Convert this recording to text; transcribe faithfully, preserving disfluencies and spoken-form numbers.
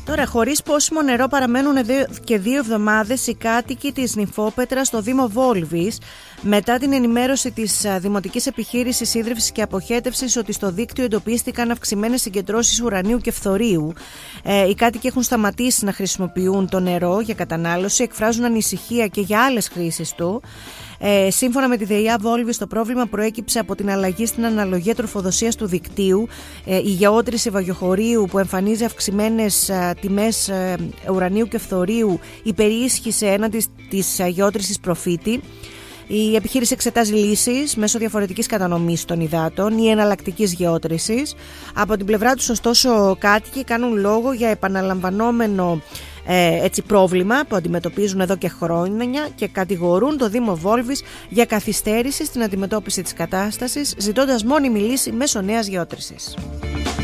Τώρα, χωρίς πόσιμο νερό παραμένουν εδώ και δύο εβδομάδες οι κάτοικοι της Νυφόπετρας στο Δήμο Βόλβης, μετά την ενημέρωση της Δημοτικής Επιχείρησης Ίδρυυσης και Αποχέτευσης ότι στο δίκτυο εντοπίστηκαν αυξημένες συγκεντρώσεις ουρανίου και φθορείου. Ε, οι κάτοικοι έχουν σταματήσει να χρησιμοποιούν το νερό για κατανάλωση, εκφράζουν ανησυχία και για άλλες χρήσεις του. Ε, σύμφωνα με τη ΔΕΙΑ Βόλβης, το πρόβλημα προέκυψε από την αλλαγή στην αναλογία τροφοδοσίας του δικτύου. Ε, η γεώτρηση βαγιοχωρίου που εμφανίζει αυξημένες ε, τιμές ε, ουρανίου και φθορείου υπερίσχυσε έναντι της ε, γεώτρησης προφήτη. Η επιχείρηση εξετάζει λύσεις μέσω διαφορετικής κατανομής των υδάτων ή εναλλακτικής γεώτρησης. Από την πλευρά τους, ωστόσο, κάτοικοι κάνουν λόγο για επαναλαμβανόμενο ε, έτσι, πρόβλημα που αντιμετωπίζουν εδώ και χρόνια και κατηγορούν το Δήμο Βόλβης για καθυστέρηση στην αντιμετώπιση της κατάστασης, ζητώντας μόνιμη λύση μέσω νέας γεώτρησης.